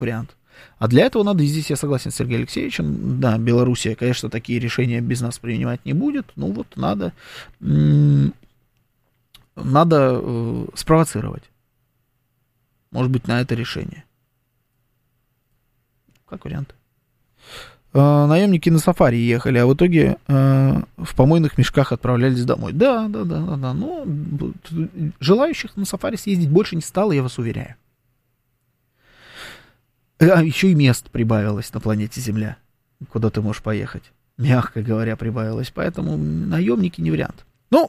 вариант. А для этого надо, здесь я согласен с Сергеем Алексеевичем, да, Белоруссия, конечно, такие решения без нас принимать не будет, ну вот надо спровоцировать, может быть, на это решение. Как вариант. Наемники на сафари ехали, а в итоге в помойных мешках отправлялись домой. Да, но желающих на сафари съездить больше не стало, я вас уверяю. А еще и мест прибавилось на планете Земля, куда ты можешь поехать. Мягко говоря, прибавилось. Поэтому наемники не вариант. Ну,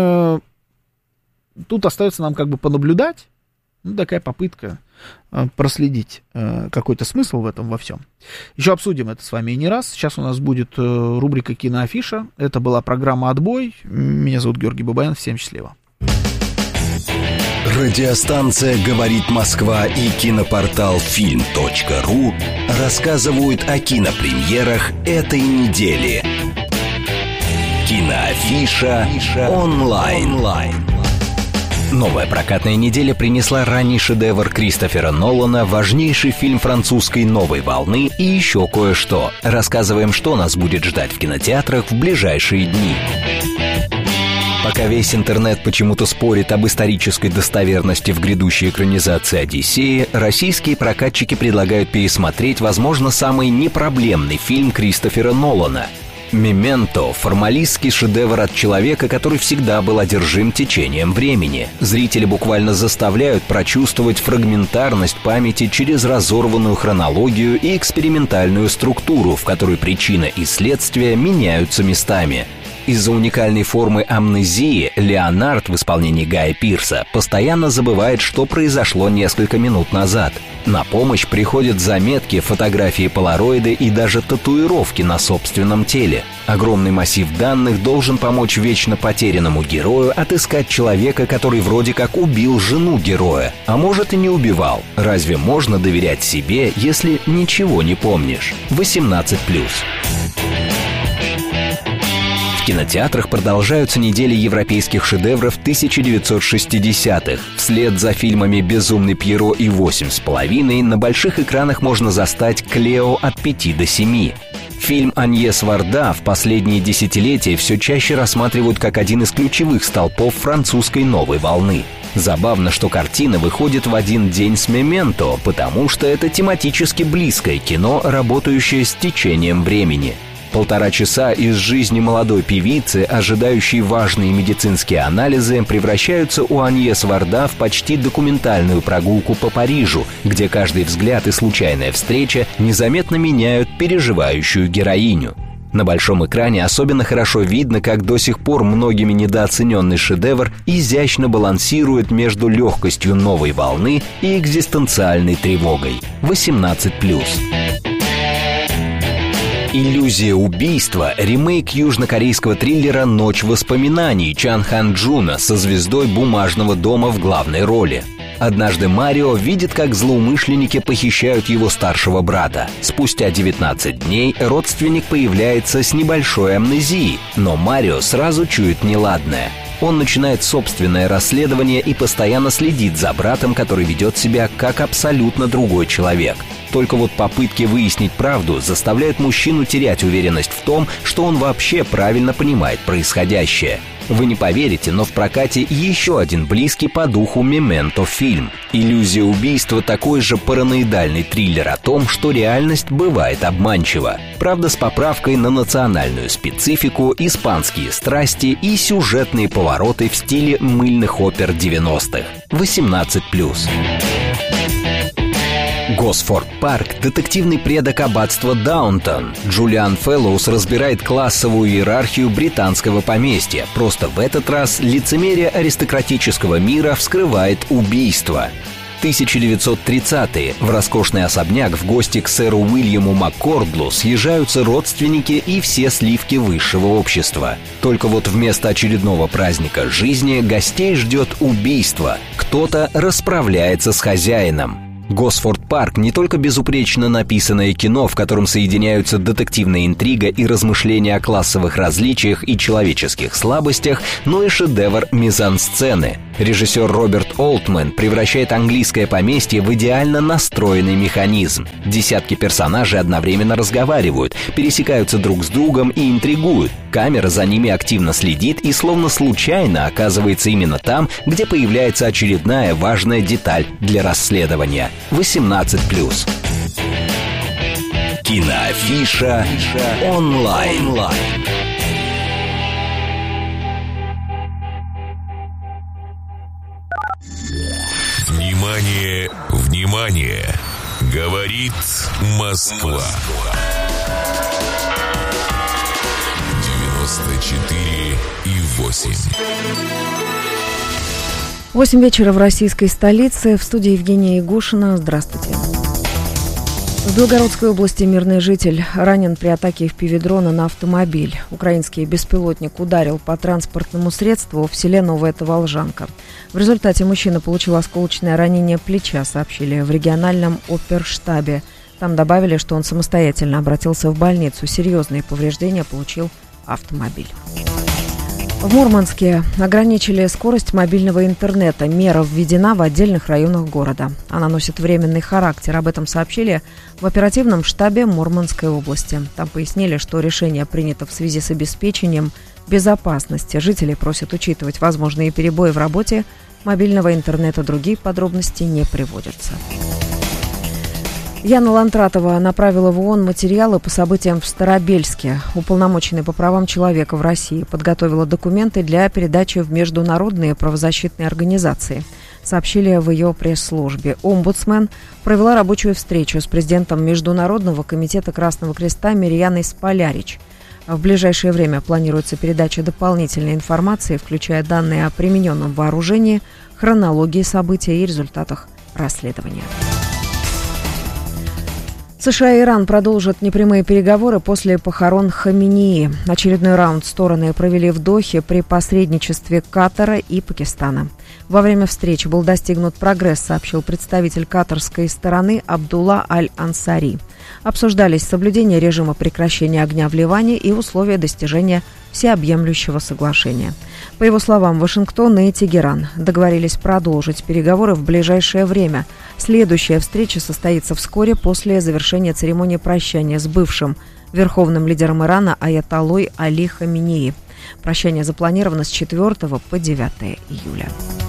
тут остается нам как бы понаблюдать. Ну, такая попытка проследить какой-то смысл в этом во всем. Еще обсудим это с вами и не раз. Сейчас у нас будет рубрика «Киноафиша». Это была программа «Отбой». Меня зовут Георгий Бабаян. Всем счастливо. Радиостанция «Говорит Москва» и кинопортал film.ru рассказывают о кинопремьерах этой недели. Киноафиша онлайн. Новая прокатная неделя принесла ранний шедевр Кристофера Нолана, важнейший фильм французской новой волны и еще кое-что. Рассказываем, что нас будет ждать в кинотеатрах в ближайшие дни. Пока весь интернет почему-то спорит об исторической достоверности в грядущей экранизации «Одиссеи», российские прокатчики предлагают пересмотреть, возможно, самый непроблемный фильм Кристофера Нолана. «Мементо» — формалистский шедевр от человека, который всегда был одержим течением времени. Зрители буквально заставляют прочувствовать фрагментарность памяти через разорванную хронологию и экспериментальную структуру, в которой причина и следствие меняются местами. Из-за уникальной формы амнезии Леонард в исполнении Гая Пирса постоянно забывает, что произошло несколько минут назад. На помощь приходят заметки, фотографии полароиды и даже татуировки на собственном теле. Огромный массив данных должен помочь вечно потерянному герою отыскать человека, который вроде как убил жену героя, а может и не убивал. Разве можно доверять себе, если ничего не помнишь? 18+. В кинотеатрах продолжаются недели европейских шедевров 1960-х. Вслед за фильмами «Безумный Пьеро» и «8,5» на больших экранах можно застать «Клео» от 5 до 7. Фильм Аньес Варда в последние десятилетия все чаще рассматривают как один из ключевых столпов французской новой волны. Забавно, что картина выходит в один день с «Мементо», потому что это тематически близкое кино, работающее с течением времени. 1,5 часа из жизни молодой певицы, ожидающей важные медицинские анализы, превращаются у Аньес Варда в почти документальную прогулку по Парижу, где каждый взгляд и случайная встреча незаметно меняют переживающую героиню. На большом экране особенно хорошо видно, как до сих пор многими недооцененный шедевр изящно балансирует между легкостью новой волны и экзистенциальной тревогой. 18+. «Иллюзия убийства» — ремейк южнокорейского триллера «Ночь воспоминаний» Чан Хан Джуна со звездой «Бумажного дома» в главной роли. Однажды Марио видит, как злоумышленники похищают его старшего брата. Спустя 19 дней родственник появляется с небольшой амнезией, но Марио сразу чует неладное. Он начинает собственное расследование и постоянно следит за братом, который ведет себя как абсолютно другой человек. Только вот попытки выяснить правду заставляют мужчину терять уверенность в том, что он вообще правильно понимает происходящее. Вы не поверите, но в прокате еще один близкий по духу «Мементо» фильм. «Иллюзия убийства» — такой же параноидальный триллер о том, что реальность бывает обманчива. Правда, с поправкой на национальную специфику, испанские страсти и сюжетные повороты в стиле мыльных опер 90-х. 18+. Госфорд Парк – детективный предок аббатства Даунтон. Джулиан Фэллоус разбирает классовую иерархию британского поместья. Просто в этот раз лицемерие аристократического мира вскрывает убийство. 1930-е. В роскошный особняк в гости к сэру Уильяму Маккордлу съезжаются родственники и все сливки высшего общества. Только вот вместо очередного праздника жизни гостей ждет убийство. Кто-то расправляется с хозяином. Госфорд Парк не только безупречно написанное кино, в котором соединяются детективная интрига и размышления о классовых различиях и человеческих слабостях, но и шедевр мизансцены. Режиссер Роберт Олтман превращает английское поместье в идеально настроенный механизм. Десятки персонажей одновременно разговаривают, пересекаются друг с другом и интригуют. Камера за ними активно следит и словно случайно оказывается именно там, где появляется очередная важная деталь для расследования. 18+. Киноафиша онлайн. Внимание, внимание! Говорит Москва. 94,8. 8 вечера в российской столице. В студии Евгения Ягушина. Здравствуйте. В Белгородской области мирный житель ранен при атаке FPV-дрона на автомобиль. Украинский беспилотник ударил по транспортному средству в селе Новая Таволжанка. В результате мужчина получил осколочное ранение плеча, сообщили в региональном оперштабе. Там добавили, что он самостоятельно обратился в больницу. Серьезные повреждения получил автомобиль. В Мурманске ограничили скорость мобильного интернета. Мера введена в отдельных районах города. Она носит временный характер. Об этом сообщили в оперативном штабе Мурманской области. Там пояснили, что решение принято в связи с обеспечением безопасности. Жители просят учитывать возможные перебои в работе мобильного интернета. Другие подробности не приводятся. Яна Лантратова направила в ООН материалы по событиям в Старобельске. Уполномоченный по правам человека в России подготовила документы для передачи в международные правозащитные организации, сообщили в ее пресс-службе. Омбудсмен провела рабочую встречу с президентом Международного комитета Красного Креста Мирьяной Сполярич. В ближайшее время планируется передача дополнительной информации, включая данные о примененном вооружении, хронологии событий и результатах расследования. США и Иран продолжат непрямые переговоры после похорон Хаминеи. Очередной раунд стороны провели в Дохе при посредничестве Катара и Пакистана. Во время встречи был достигнут прогресс, сообщил представитель катарской стороны Абдулла Аль-Ансари. Обсуждались соблюдение режима прекращения огня в Ливане и условия достижения всеобъемлющего соглашения. По его словам, Вашингтон и Тегеран договорились продолжить переговоры в ближайшее время. Следующая встреча состоится вскоре после завершения церемонии прощания с бывшим верховным лидером Ирана аятоллой Али Хаминеи. Прощание запланировано с 4 по 9 июля.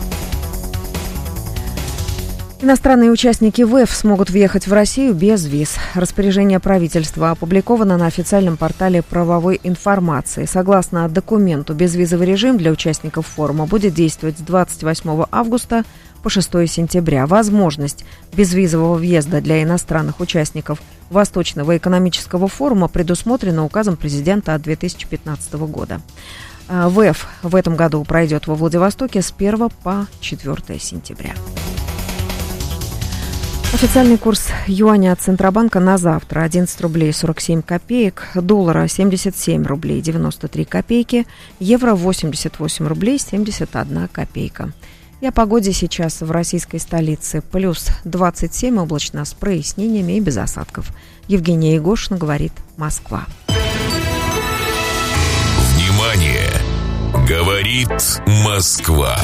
Иностранные участники ВЭФ смогут въехать в Россию без виз. Распоряжение правительства опубликовано на официальном портале правовой информации. Согласно документу, безвизовый режим для участников форума будет действовать с 28 августа по 6 сентября. Возможность безвизового въезда для иностранных участников Восточного экономического форума предусмотрена указом президента от 2015 года. ВЭФ в этом году пройдет во Владивостоке с 1 по 4 сентября. Официальный курс юаня от Центробанка на завтра 11 рублей 47 копеек, доллара 77 рублей 93 копейки, евро 88 рублей 71 копейка. И о погоде сейчас в российской столице. Плюс 27, облачно с прояснениями и без осадков. Евгения Ягушина, говорит Москва. Внимание! Говорит Москва.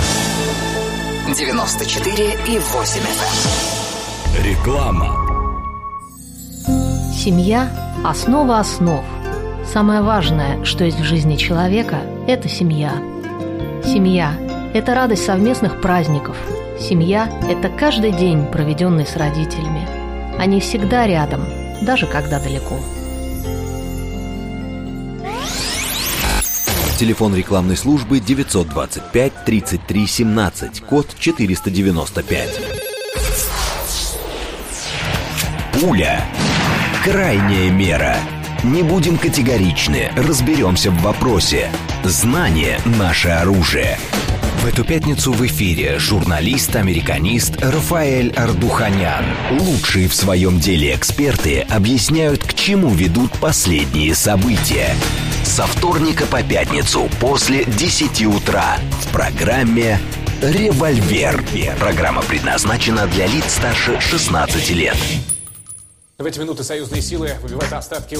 94,8 FM. Реклама. Семья – основа основ. Самое важное, что есть в жизни человека – это семья. Семья – это радость совместных праздников. Семья – это каждый день, проведенный с родителями. Они всегда рядом, даже когда далеко. Телефон рекламной службы 925 33 17, код 495. Пуля. Крайняя мера. Не будем категоричны, разберемся в вопросе. Знание – наше оружие. В эту пятницу в эфире журналист-американист Рафаэль Ардуханян. Лучшие в своем деле эксперты объясняют, к чему ведут последние события. Со вторника по пятницу после 10 утра в программе «Револьвер». Программа предназначена для лиц старше 16 лет. В эти минуты союзные силы выбивают остатки